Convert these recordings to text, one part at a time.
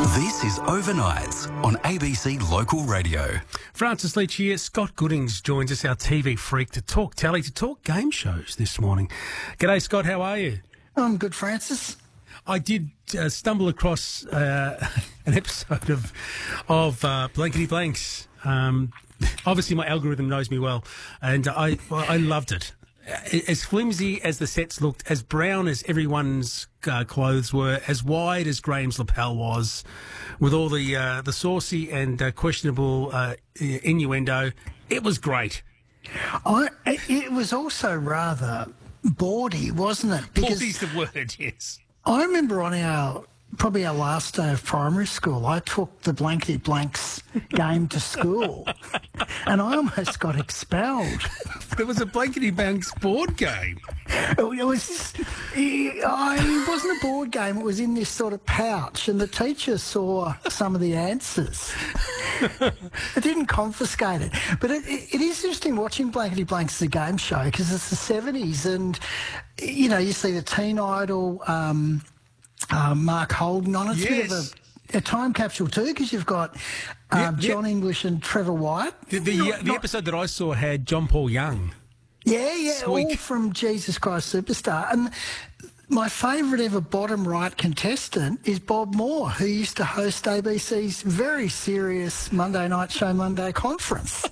This is Overnights on ABC Local Radio. Francis Leach here. Scott Goodings joins us, our TV freak, to talk telly, to talk game shows this morning. G'day, Scott. How are you? I'm good, Francis. I did stumble across an episode of Blankety Blanks. Obviously, my algorithm knows me well, and I loved it. As flimsy as the sets looked, as brown as everyone's clothes were, as wide as Graham's lapel was, with all the saucy and questionable innuendo, it was great. It was also rather bawdy, wasn't it? Bawdy's the word, yes. I remember on probably our last day of primary school, I took the Blankety Blanks game to school and I almost got expelled. There was a Blankety Blanks board game. It wasn't a board game, it was in this sort of pouch and the teacher saw some of the answers. It didn't confiscate it. But it is interesting watching Blankety Blanks as a game show because it's the 70s and, you know, you see the Teen Idol, Mark Holden on it. It's yes. a bit of a time capsule too because you've got John English and Trevor White. The episode that I saw had John Paul Young. Yeah, Squeak. all from Jesus Christ Superstar. And my favourite ever bottom right contestant is Bob Moore, who used to host ABC's very serious Monday night show, Monday Conference.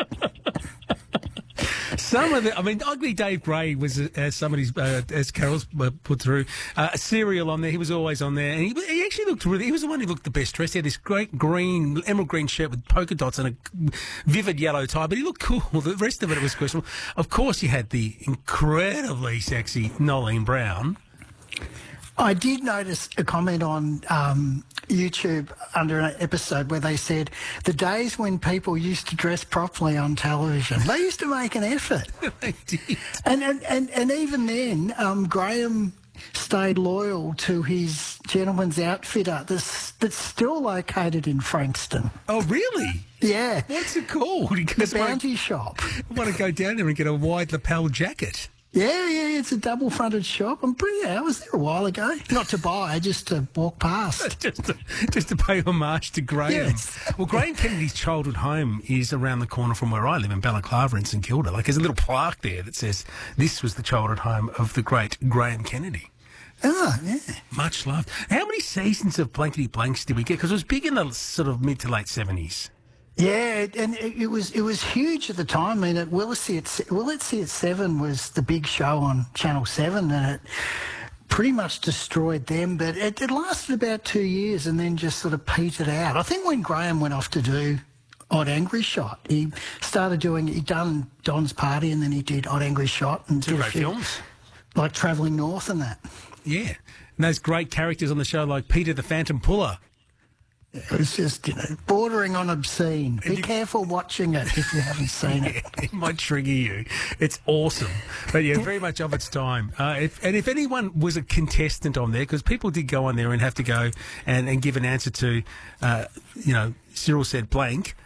Ugly Dave Gray was, as somebody's, as Carol's put through, a serial on there. He was always on there. And he actually looked really, he was the one who looked the best dressed. He had this great emerald green shirt with polka dots and a vivid yellow tie, but he looked cool. The rest of it was questionable. Of course, you had the incredibly sexy Nolene Brown. I did notice a comment on YouTube under an episode where they said the days when people used to dress properly on television, they used to make an effort. They did. And even then, Graham stayed loyal to his gentleman's outfitter that's still located in Frankston. Oh, really? Yeah. What's it called? The Bounty Shop. I want to go down there and get a wide lapel jacket. Yeah, it's a double-fronted shop. I was there a while ago. Not to buy, just to walk past. just to pay homage to Graham. Yes. Well, Graham Kennedy's childhood home is around the corner from where I live in Balaclava in St Kilda. Like, there's a little plaque there that says, this was the childhood home of the great Graham Kennedy. Oh, yeah. Much loved. How many seasons of Blankety Blanks did we get? Because it was big in the sort of mid to late 70s. Yeah, and it was huge at the time. I mean, Will It See at 7 was the big show on Channel 7, and it pretty much destroyed them. But it lasted about 2 years and then just sort of petered out. I think when Graham went off to do Odd Angry Shot, he'd done Don's Party and then he did Odd Angry Shot. And Two great films. Like Travelling North and that. Yeah. And those great characters on the show like Peter the Phantom Puller. It was just, bordering on obscene. Be careful watching it if you haven't seen it. It might trigger you. It's awesome. But yeah, very much of its time. If anyone was a contestant on there, because people did go on there and have to go and give an answer to, Cyril said blank.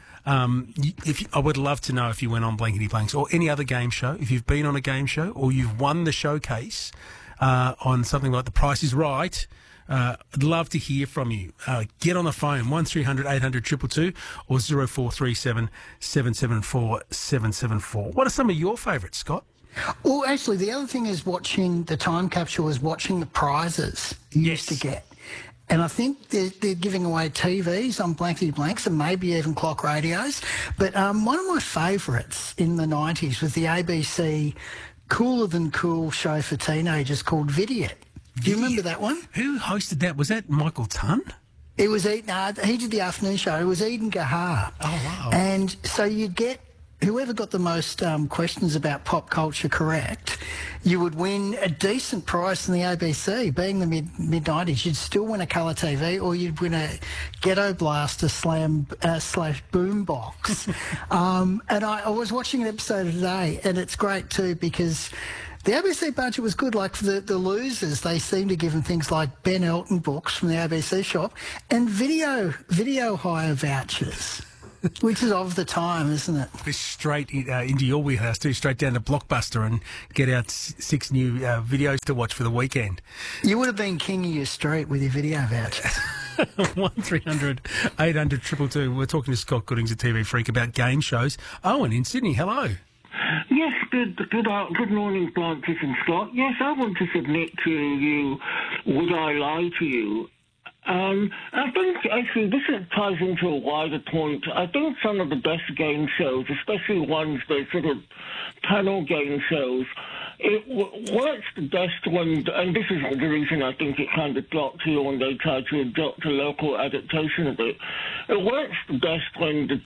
I would love to know if you went on Blankety Blanks or any other game show, if you've been on a game show or you've won the showcase on something like The Price is Right. I'd love to hear from you. Get on the phone, 1300 800 222 or 0437 774 774. What are some of your favourites, Scott? Well, actually, the other thing is watching the time capsule is watching the prizes you used to get. And I think they're giving away TVs on Blankety Blanks and maybe even clock radios. But one of my favourites in the 90s was the ABC Cooler Than Cool show for teenagers called Vidiot. Do you remember that one? Who hosted that? Was that Michael Tunn? It was he did the afternoon show. It was Eden Gahar. Oh, wow. And so you'd get whoever got the most questions about pop culture correct, you would win a decent price in the ABC. Being the mid-90s, you'd still win a colour TV or you'd win a Ghetto Blaster slash boombox. And I was watching an episode today, and it's great too because the ABC budget was good. Like for the losers, they seem to give them things like Ben Elton books from the ABC shop and video hire vouchers. Which is of the time, isn't it? Straight into your wheelhouse too, straight down to Blockbuster and get out 6 new videos to watch for the weekend. You would have been king of your street with your video vouchers. 1300 800 222. We're talking to Scott Goodings at TV Freak about game shows. Owen in Sydney, hello. Yes, good morning, Francis and Scott. Yes, I want to submit to you, Would I Lie to You? I think, actually, this ties into a wider point. I think some of the best game shows, especially ones that sort of panel game shows, it works the best when, and this is the reason I think it kind of dropped here when they tried to adopt a local adaptation of it. It works the best when the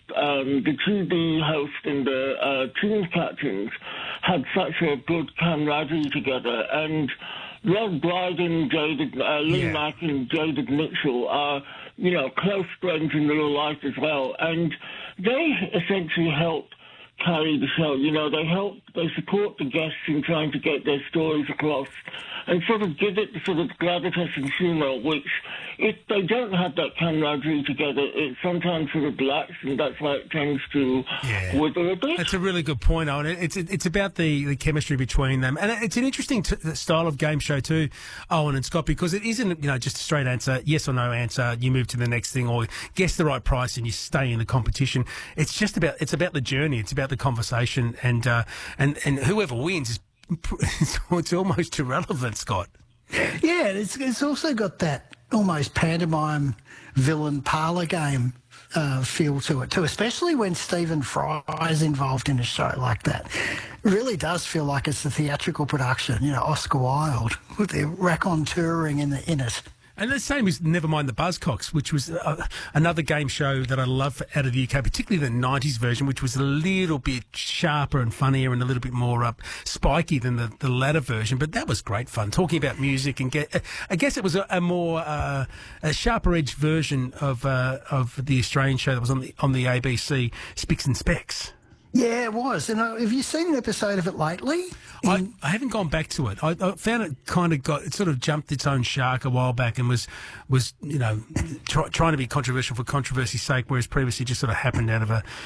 TV host and the team captains had such a good camaraderie together, and Rod Brydon, Lee Mack and David Mitchell are, close friends in real life as well. And they essentially help carry the show. They support the guests in trying to get their stories across and sort of give it the sort of gravitas and humour, which, if they don't have that camaraderie together, it sometimes sort of lacks, and that's why it tends to wither a bit. That's a really good point, Owen. It's about the chemistry between them. And it's an interesting style of game show too, Owen and Scott, because it isn't, just a straight answer, yes or no answer, you move to the next thing, or guess the right price and you stay in the competition. It's about the journey, it's about the conversation, and whoever wins is it's almost irrelevant, Scott. Yeah, it's also got that almost pantomime villain parlour game feel to it too, especially when Stephen Fry is involved in a show like that. It really does feel like it's a theatrical production, Oscar Wilde with the raconteuring in it. And the same as Nevermind the Buzzcocks, which was another game show that I love out of the UK, particularly the 90s version, which was a little bit sharper and funnier and a little bit more spiky than the latter version. But that was great fun, talking about music. And I guess it was a more a sharper-edged version of the Australian show that was on the ABC, Spicks and Specks. Yeah, it was. And have you seen an episode of it lately? I haven't gone back to it. I found it sort of jumped its own shark a while back and was trying to be controversial for controversy's sake, whereas previously just sort of happened out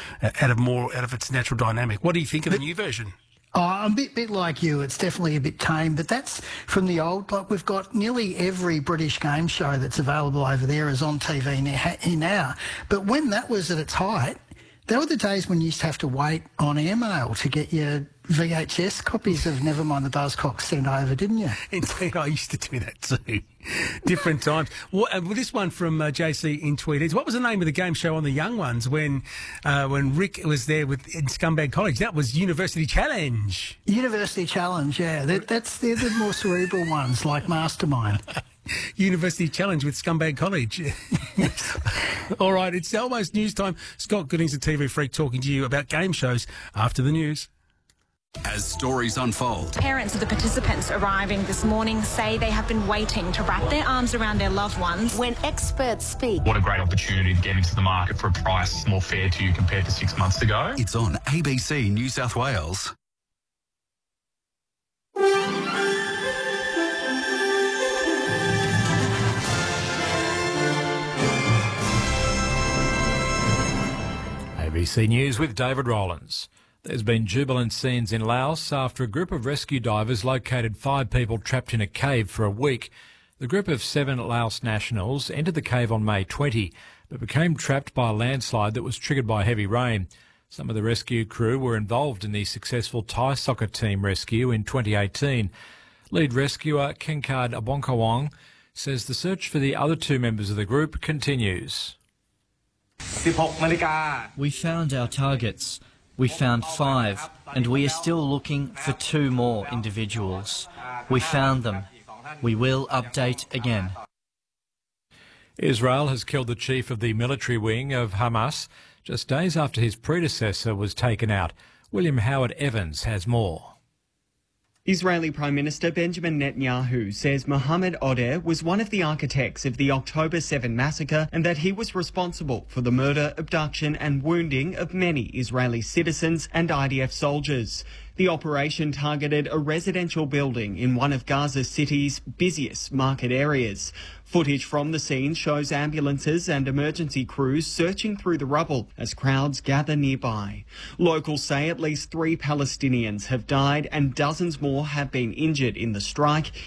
of its natural dynamic. What do you think of the new version? Oh, I'm a bit like you. It's definitely a bit tame, but that's from the old. Like, we've got nearly every British game show that's available over there is on TV now. But when that was at its height, there were the days when you used to have to wait on airmail to get your VHS copies of Nevermind the Buzzcocks sent over, didn't you? Indeed, I used to do that too. Different times. Well, this one from JC in Tweed. What was the name of the game show on the Young Ones when Rick was there in Scumbag College? That was University Challenge. University Challenge, yeah. They're the more cerebral ones, like Mastermind. University Challenge with Scumbag College. All right, it's almost news time. Scott Goodings at TV Freak talking to you about game shows after the news. As stories unfold. Parents of the participants arriving this morning say they have been waiting to wrap their arms around their loved ones. When experts speak. What a great opportunity to get into the market for a price more fair to you compared to 6 months ago. It's on ABC New South Wales. ABC News with David Rowlands. There's been jubilant scenes in Laos after a group of rescue divers located 5 people trapped in a cave for a week. The group of 7 Laos nationals entered the cave on May 20, but became trapped by a landslide that was triggered by heavy rain. Some of the rescue crew were involved in the successful Thai soccer team rescue in 2018. Lead rescuer Kenkard Abonkawong says the search for the other 2 members of the group continues. We found our targets. We found 5, and we are still looking for 2 more individuals. We found them. We will update again. Israel has killed the chief of the military wing of Hamas just days after his predecessor was taken out. William Howard Evans has more. Israeli Prime Minister Benjamin Netanyahu says Mohammed Odeh was one of the architects of the October 7 massacre and that he was responsible for the murder, abduction and wounding of many Israeli citizens and IDF soldiers. The operation targeted a residential building in one of Gaza City's busiest market areas. Footage from the scene shows ambulances and emergency crews searching through the rubble as crowds gather nearby. Locals say at least 3 Palestinians have died and dozens more have been injured in the strike.